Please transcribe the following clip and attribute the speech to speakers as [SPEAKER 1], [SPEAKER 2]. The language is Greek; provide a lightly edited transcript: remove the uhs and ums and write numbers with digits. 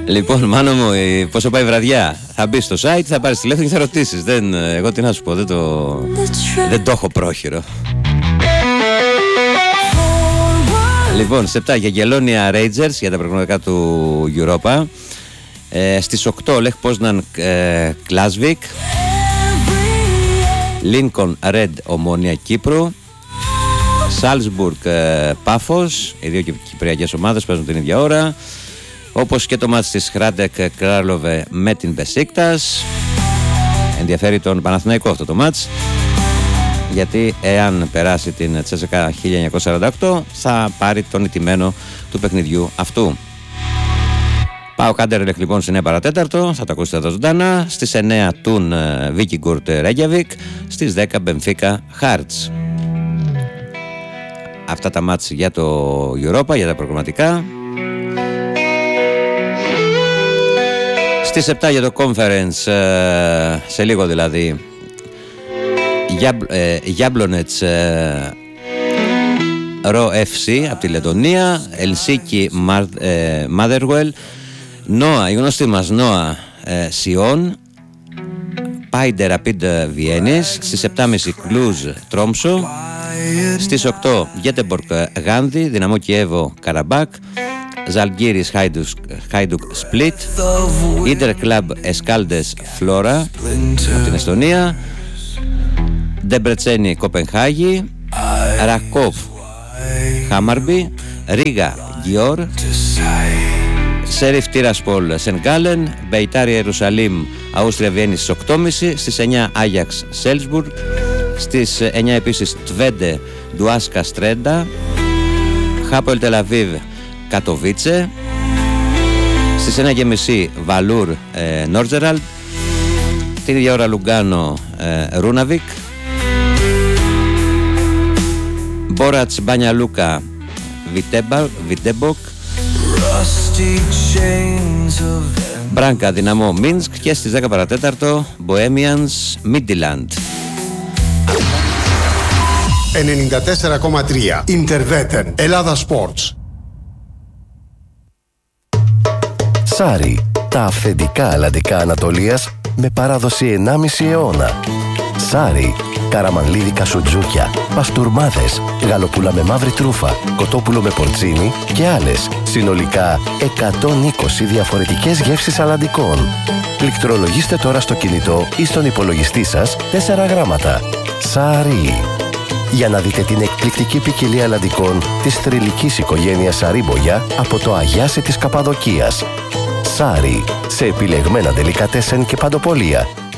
[SPEAKER 1] Λοιπόν, Μάνο μου, πόσο πάει η βραδιά? Θα μπει στο site, θα πάρεις τηλέφωνο και θα ρωτήσεις. Εγώ τι να σου πω, δεν το έχω πρόχειρο. Λοιπόν, σε 7 Γεγελόνια Rangers για τα προγραμματικά του Europa. Στις 8 Λεχ Πόσναν Κλάσβικ. Λίνκον Ρεντ Ομόνια Κύπρου. Σάλσμπουργκ Πάφος. Οι δύο κυπριακές ομάδες παίζουν την ίδια ώρα. Όπως και το μάτς της Χράντεκ Κράλοβε με την Μπεσίκτας. Ενδιαφέρει τον Παναθηναϊκό αυτό το μάτς, γιατί εάν περάσει την Τσέσεκα 1948 θα πάρει τον ηττημένο του παιχνιδιού αυτού. Πάω Κάντερλεχ λοιπόν στις 9 παρατέταρτο, θα το ακούσετε εδώ ζωντανά. Στις 9 Τουν Βίκιγκουρτ Ρέγιαβικ, στις 10 Μπενφίκα Χάρτς. Αυτά τα μάτς για το Europa, για τα προγραμματικά. Στις 7 για το Conference, σε λίγο δηλαδή, Γιάμπλονετς Ρο FC από τη Λετωνία, Ελσίκη Μάδερουελ, Νόα, η γνωστή μας Νόα Σιόν, Πάιντε Ραπίντ Βιέννης, στις 7.30 Κλούζ Τρόμσο, στις 8 Γέτεμπορκ Γάνδη, Δυναμό Κιέβο Καραμπάκ, Ζαλγκύρης Χάιντουκ Σπλίτ, Ίντερ Κλαμπ Εσκάλντες Φλόρα από την Εστονία, Ντεμπρετσένη Κοπενχάγη, Ρακόφ Χάμαρμπι, Ρίγα Γιόρ, Σέριφ Τիրασπόλ Σενγκάλεν, Μπεϊτάρι Ιερουσαλήμ Αούστρια Βιέννη στις 8.30, στις 9 Άγιαξ Σέλσμπουργκ, στις 9 επίσης Τβέντε Ντουάσκα Στρέντα, Χάπολ Τελαβίβ Κατοβίτσε, στις 1.30 Βαλούρ Νόρτζεραλτ, την ίδια ώρα Λουγκάνο Ρούναβικ, Μπόρατς Μπανιαλούκα Βιτέμποκ, Μπράνκα Δυναμό Μίνσκ και στις 10 παρατέταρτο Μποέμιανς Μίντιλαντ.
[SPEAKER 2] 94,3 Ιντερβέτεν Ελλάδα Sports.
[SPEAKER 3] Σάρι, τα αυθεντικά αλλαντικά Ανατολίας με παράδοση 1,5 αιώνα. Σάρι, καραμανλίδικα σουτζούκια, παστούρμάδες, γαλοπούλα με μαύρη τρούφα, κοτόπουλο με πορτσίνι και άλλες. Συνολικά 120 διαφορετικές γεύσεις αλλαντικών. Πληκτρολογήστε τώρα στο κινητό ή στον υπολογιστή σας 4 γράμματα. Σάρι. Για να δείτε την εκπληκτική ποικιλία αλλαντικών της θρυλικής οικογένειας Σαρίμπογια από το Αγιάσι της Καπαδοκίας. Σάρι, σε επιλεγμένα ντελικατέσεν και παντοπολία.